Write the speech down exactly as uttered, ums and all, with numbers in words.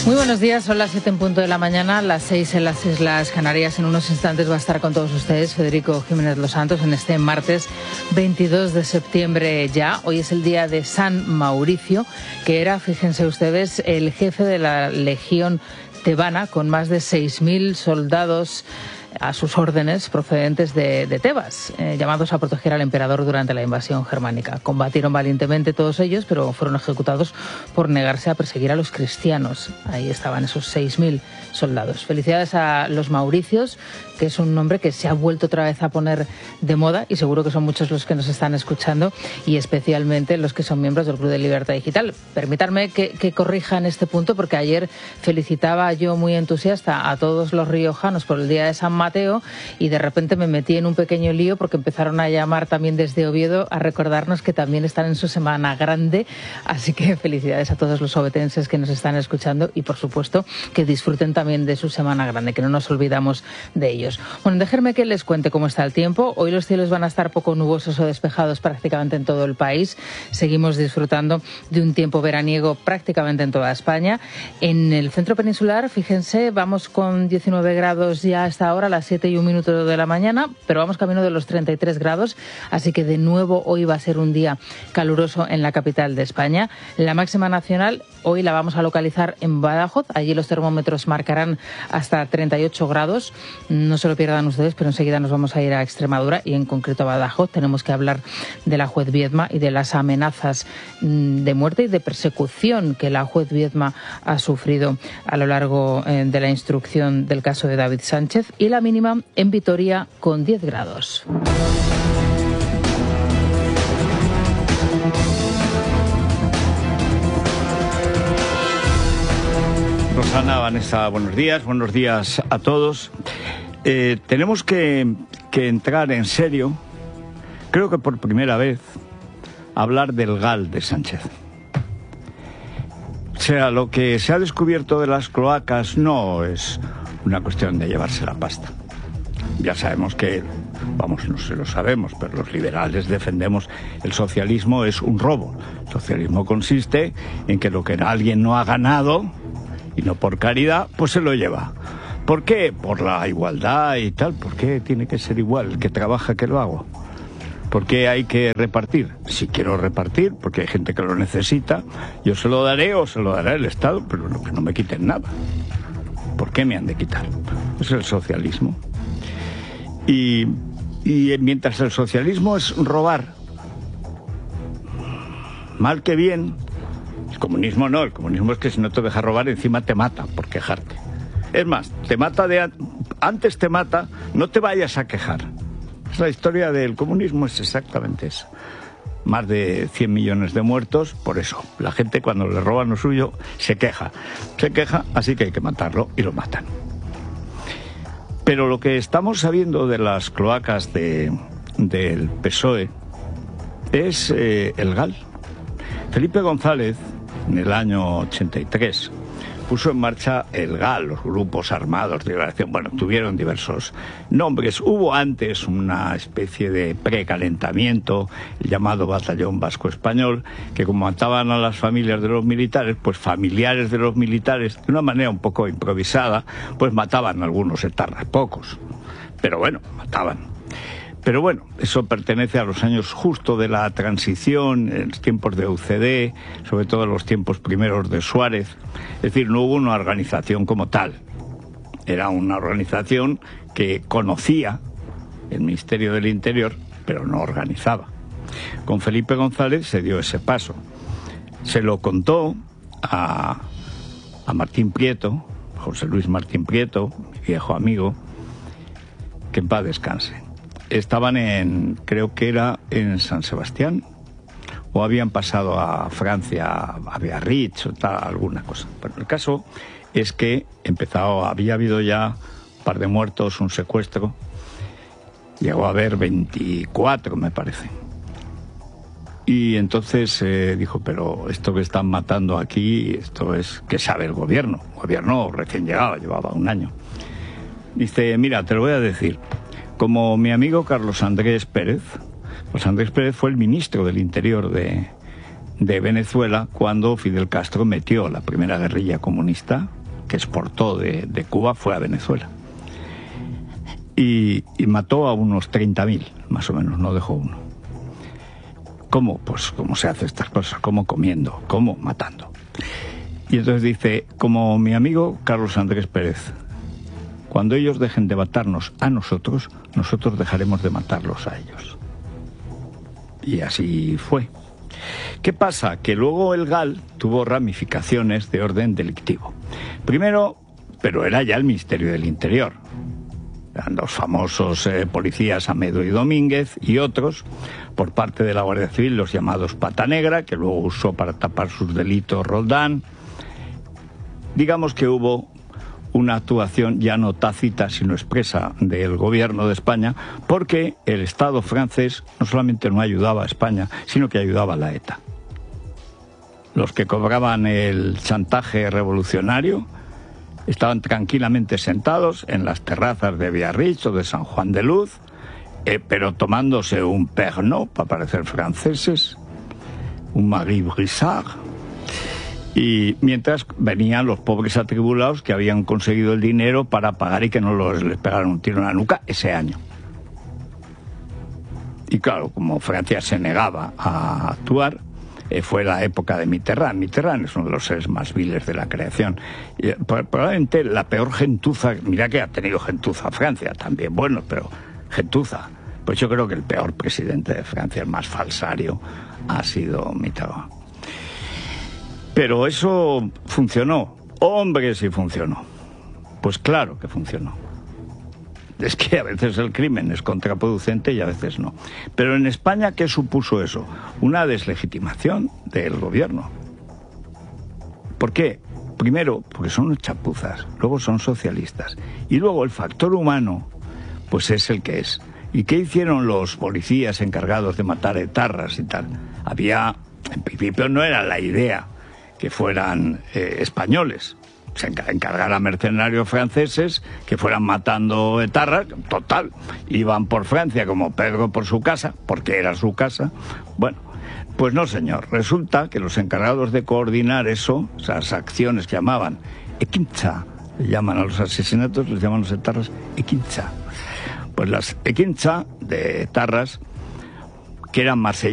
Muy buenos días, son las siete en punto de la mañana, las seis en las Islas Canarias. En unos instantes va a estar con todos ustedes Federico Jiménez Los Santos en este martes veintidós de septiembre ya. Hoy es el día de San Mauricio, que era, fíjense ustedes, el jefe de la Legión Tebana, con más de seis mil soldados a sus órdenes procedentes de, de Tebas, eh, llamados a proteger al emperador durante la invasión germánica. Combatieron valientemente todos ellos, pero fueron ejecutados por negarse a perseguir a los cristianos. Ahí estaban esos seis mil soldados. Felicidades a los Mauricios, que es un nombre que se ha vuelto otra vez a poner de moda, y seguro que son muchos los que nos están escuchando, y especialmente los que son miembros del Club de Libertad Digital. Permítanme que, que corrija en este punto, porque ayer felicitaba yo muy entusiasta a todos los riojanos por el día de San Mateo, y de repente me metí en un pequeño lío porque empezaron a llamar también desde Oviedo a recordarnos que también están en su Semana Grande. Así que felicidades a todos los ovetenses que nos están escuchando, y por supuesto que disfruten también de su Semana Grande, que no nos olvidamos de ellos. Bueno, déjenme que les cuente cómo está el tiempo. Hoy los cielos van a estar poco nubosos o despejados prácticamente en todo el país. Seguimos disfrutando de un tiempo veraniego prácticamente en toda España. En el centro peninsular, fíjense, vamos con diecinueve grados ya hasta ahora, a las siete y un minuto de la mañana, pero vamos camino de los treinta y tres grados, así que de nuevo hoy va a ser un día caluroso en la capital de España. La máxima nacional hoy la vamos a localizar en Badajoz. Allí los termómetros marcarán hasta treinta y ocho grados. No se lo pierdan ustedes, pero enseguida nos vamos a ir a Extremadura, y en concreto a Badajoz. Tenemos que hablar de la juez Viedma y de las amenazas de muerte y de persecución que la juez Viedma ha sufrido a lo largo de la instrucción del caso de David Sánchez. Y la mínima en Vitoria con diez grados. Rosana, Vanessa, buenos días, buenos días a todos. Eh, tenemos que, que entrar en serio, creo que por primera vez, a hablar del GAL de Sánchez. O sea, lo que se ha descubierto de las cloacas no es una cuestión de llevarse la pasta. Ya sabemos que, vamos, no se lo sabemos, pero los liberales defendemos el socialismo es un robo. El socialismo consiste en que lo que alguien no ha ganado, y no por caridad, pues se lo lleva. ¿Por qué? Por la igualdad y tal. ¿Por qué tiene que ser igual el que trabaja que lo hago? ¿Por qué hay que repartir? Si quiero repartir, porque hay gente que lo necesita, yo se lo daré o se lo dará el Estado, pero no, que no me quiten nada. ¿Por qué me han de quitar? Es el socialismo. Y, y mientras el socialismo es robar, mal que bien, el comunismo no. El comunismo es que si no te deja robar, encima te mata por quejarte. Es más, te mata de antes te mata, no te vayas a quejar. Es la historia del comunismo, es exactamente eso. Más de cien millones de muertos, por eso. La gente cuando le roban lo suyo se queja. Se queja, así que hay que matarlo, y lo matan. Pero lo que estamos sabiendo de las cloacas de, del P S O E es eh, el GAL. Felipe González, en el año ochenta y tres, puso en marcha el GAL, los grupos armados de liberación. Bueno, tuvieron diversos nombres. Hubo antes una especie de precalentamiento, el llamado Batallón Vasco Español, que como mataban a las familias de los militares, pues familiares de los militares, de una manera un poco improvisada, pues mataban a algunos etarras, pocos. Pero bueno, mataban. Pero bueno, eso pertenece a los años justo de la transición, en los tiempos de U C D, sobre todo en los tiempos primeros de Suárez. Es decir, no hubo una organización como tal. Era una organización que conocía el Ministerio del Interior, pero no organizaba. Con Felipe González se dio ese paso. Se lo contó a, a Martín Prieto, José Luis Martín Prieto, mi viejo amigo, que en paz descanse. Estaban en, creo que era en San Sebastián, o habían pasado a Francia, a Biarritz o tal, alguna cosa. Pero el caso es que empezado, había habido ya un par de muertos, un secuestro, llegó a haber veinticuatro, me parece. Y entonces eh, dijo, pero esto que están matando aquí, esto es, ¿qué sabe el gobierno? El gobierno recién llegado, llevaba un año. Dice, mira, te lo voy a decir. Como mi amigo Carlos Andrés Pérez, Carlos Andrés Pérez fue el ministro del Interior de, de Venezuela cuando Fidel Castro metió la primera guerrilla comunista que exportó de, de Cuba, fue a Venezuela. Y, y mató a unos treinta mil, más o menos, no dejó uno. ¿Cómo? Pues cómo se hace estas cosas, cómo comiendo, cómo matando. Y entonces dice, como mi amigo Carlos Andrés Pérez, cuando ellos dejen de matarnos a nosotros, nosotros dejaremos de matarlos a ellos. Y así fue. ¿Qué pasa? Que luego el GAL tuvo ramificaciones de orden delictivo. Primero, pero era ya el Ministerio del Interior. Eran los famosos eh, policías Amedo y Domínguez y otros, por parte de la Guardia Civil, los llamados Pata Negra, que luego usó para tapar sus delitos Roldán. Digamos que hubo una actuación ya no tácita, sino expresa del gobierno de España, porque el Estado francés no solamente no ayudaba a España, sino que ayudaba a la ETA. Los que cobraban el chantaje revolucionario estaban tranquilamente sentados en las terrazas de Biarritz o de San Juan de Luz, eh, pero tomándose un Pernod, para parecer franceses, un Marie Brizard, y mientras venían los pobres atribulados que habían conseguido el dinero para pagar y que no los, les pegaron un tiro en la nuca ese año. Y claro, como Francia se negaba a actuar, eh, fue la época de Mitterrand. Mitterrand es uno de los seres más viles de la creación. Y, eh, probablemente la peor gentuza, mira que ha tenido gentuza Francia también, bueno, pero gentuza. Pues yo creo que el peor presidente de Francia, el más falsario, ha sido Mitterrand. Pero eso funcionó. Hombre, sí funcionó. Pues claro que funcionó. Es que a veces el crimen es contraproducente y a veces no. Pero en España, ¿qué supuso eso? Una deslegitimación del gobierno. ¿Por qué? Primero, porque son unos chapuzas, luego son socialistas. Y luego el factor humano, pues es el que es. ¿Y qué hicieron los policías encargados de matar etarras y tal? Había, en principio no era la idea que fueran eh, españoles, se encargar a mercenarios franceses que fueran matando etarras, total, iban por Francia como Pedro por su casa, porque era su casa. Bueno, pues no señor, resulta que los encargados de coordinar eso, esas acciones que llamaban equintza, le llaman a los asesinatos, les llaman a los etarras equintza. Pues las equintza de etarras, que eran marseillesas,